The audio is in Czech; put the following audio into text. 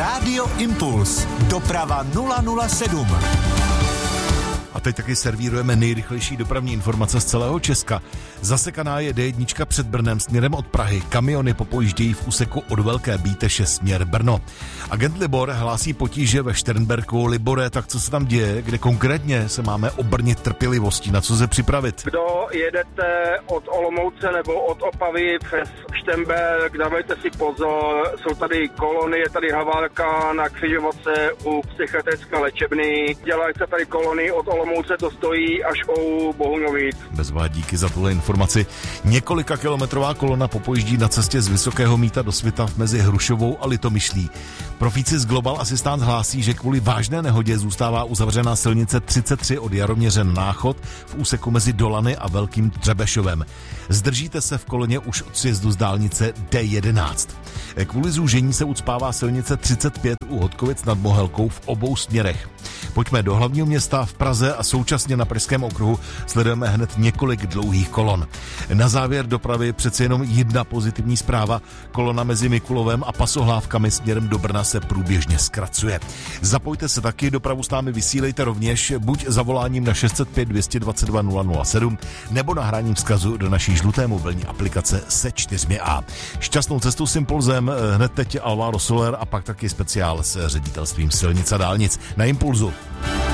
Rádio Impuls. Doprava 007. A teď taky servírujeme nejrychlejší dopravní informace z celého Česka. Zasekaná je D1 před Brnem směrem od Prahy. Kamiony popojíždějí v úseku od Velké Bíteše směr Brno. Agent Libor hlásí potíže ve Šternberku. Libore, tak co se tam děje? Kde konkrétně se máme obrnit trpělivostí? Na co se připravit? Kdo jedete od Olomouce nebo od Opavy přes Šternberk, dávejte si pozor. Jsou tady kolony, je tady havárka na křižovatce u psychiatrické léčebny. Dělají se tady kolony od Olomouce, to stojí až u Bohuňovic. Bezvá, díky za tuhle informaci. Několika kilometrová kolona popojíždí na cestě z Vysokého Mýta do Svitav mezi Hrušovou a Litomyšlí. Profíci z Global Assistance hlásí, že kvůli vážné nehodě zůstává uzavřená silnice 33 od Jaroměře na Náchod v úseku mezi Dolany a Velkým Třebešovem. Zdržíte se v koloně už od sjezdu z dálnice D11. Kvůli zúžení se ucpává silnice 35 u Hodkovic nad Mohelkou v obou směrech. Pojďme do hlavního města v Praze a současně na Pražském okruhu sledujeme hned několik dlouhých kolon. Na závěr dopravy přece jenom jedna pozitivní zpráva. Kolona mezi Mikulovem a Pasohlávkami směrem do Brna se průběžně zkracuje. Zapojte se taky, dopravu s námi vysílejte rovněž buď zavoláním na 605 222 007 nebo nahráním vzkazu do naší žluté mobilní aplikace se 4A. Šťastnou cestu s Impulzem, hned teď Alvaro Soler a pak taky speciál s ředitelstvím silnic a dálnic na Impulzu.